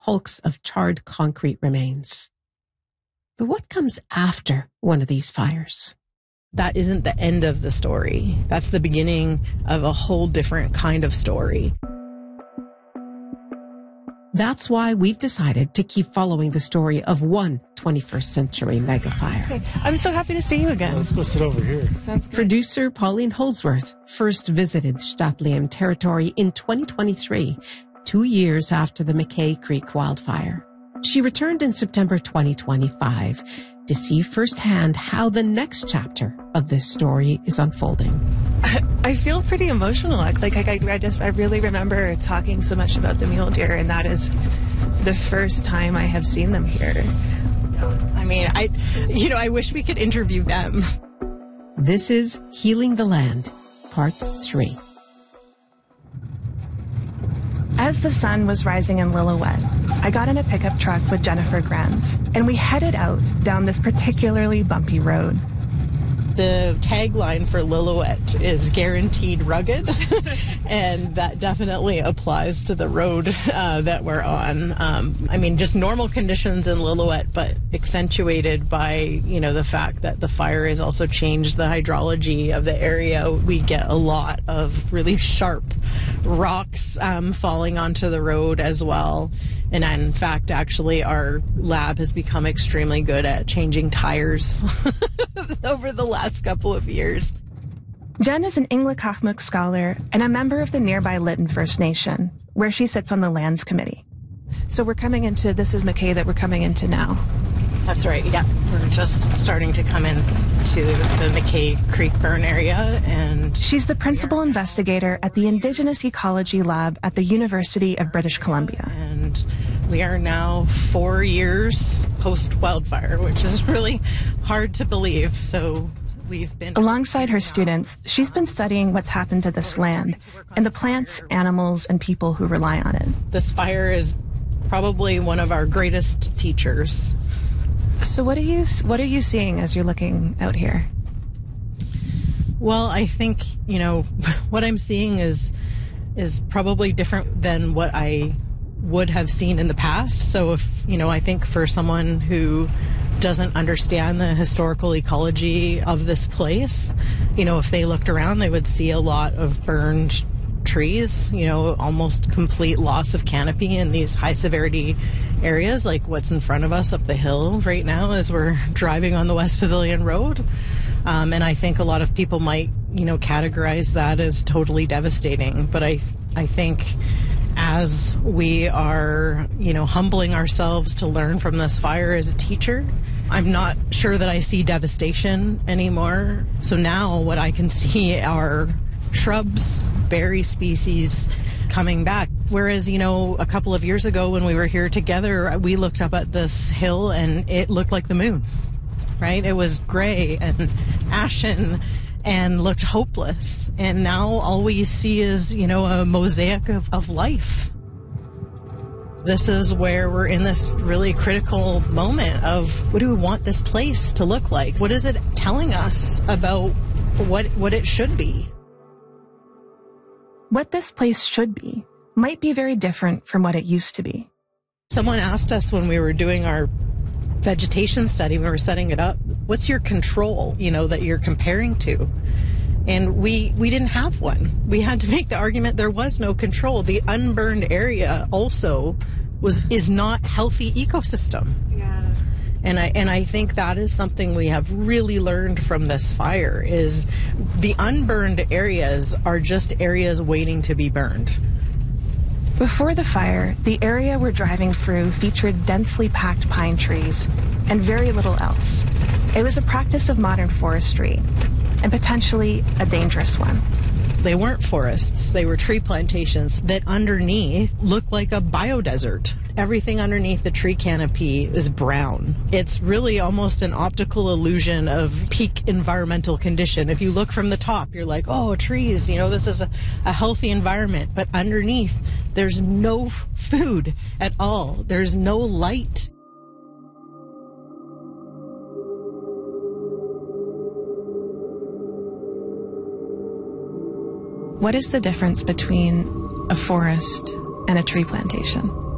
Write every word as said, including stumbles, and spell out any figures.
hulks of charred concrete remains. But what comes after one of these fires? That isn't the end of the story. That's the beginning of a whole different kind of story. That's why we've decided to keep following the story of one twenty-first century megafire. Okay. I'm so happy to see you again. Let's go sit over here. Sounds good. Producer Pauline Holdsworth first visited Stadtliam territory in twenty twenty-three, two years after the McKay Creek wildfire. She returned in September twenty twenty-five to see firsthand how the next chapter of this story is unfolding. I, I feel pretty emotional. Like, like I, I just, I really remember talking so much about the mule deer, and that is the first time I have seen them here. I mean, I, you know, I wish we could interview them. This is Healing the Land, Part three. As the sun was rising in Lillooet, I got in a pickup truck with Jennifer Granz, and we headed out down this particularly bumpy road. The tagline for Lillooet is guaranteed rugged, and that definitely applies to the road uh, that we're on. Um, I mean, just normal conditions in Lillooet, but accentuated by, you know, the fact that the fire has also changed the hydrology of the area. We get a lot of really sharp rocks um, falling onto the road as well. And in fact, actually, our lab has become extremely good at changing tires over the last couple of years. Jen is an Inglakahmuck scholar and a member of the nearby Lytton First Nation, where she sits on the Lands Committee. So we're coming into, this is McKay that we're coming into now. That's right, yeah. We're just starting to come in to the McKay Creek burn area. And she's the principal investigator at the Indigenous Ecology Lab at the University of British Columbia. And we are now four years post-wildfire, which is really hard to believe. So we've been... Alongside her students, she's been studying what's happened to this land and the plants, animals, and people who rely on it. This fire is probably one of our greatest teachers. So what are you what are you seeing as you're looking out here? Well, I think, you know, what I'm seeing is is probably different than what I would have seen in the past. So if, you know, I think for someone who doesn't understand the historical ecology of this place, you know, if they looked around, they would see a lot of burned trees, you know, almost complete loss of canopy in these high severity areas, like what's in front of us up the hill right now as we're driving on the West Pavilion Road. Um, and I think a lot of people might, you know, categorize that as totally devastating. But I, I think as we are, you know, humbling ourselves to learn from this fire as a teacher, I'm not sure that I see devastation anymore. So now what I can see are shrubs, berry species coming back. Whereas, you know, a couple of years ago when we were here together, we looked up at this hill and it looked like the moon, right? It was gray and ashen and looked hopeless. And now all we see is, you know, a mosaic of, of life. This is where we're in this really critical moment of what do we want this place to look like? What is it telling us about what what it should be? What this place should be might be very different from what it used to be. Someone asked us when we were doing our vegetation study, when we were setting it up, what's your control, you know, that you're comparing to? And we we didn't have one. We had to make the argument there was no control. The unburned area also was is not healthy ecosystem. Yeah. And I and I think that is something we have really learned from this fire is the unburned areas are just areas waiting to be burned. Before the fire, the area we're driving through featured densely packed pine trees and very little else. It was a practice of modern forestry, and potentially a dangerous one. They weren't forests, they were tree plantations that underneath look like a biodesert. Everything underneath the tree canopy is brown. It's really almost an optical illusion of peak environmental condition. If you look from the top, you're like, oh, trees, you know, this is a, a healthy environment. But underneath, there's no food at all. There's no light. What is the difference between a forest and a tree plantation?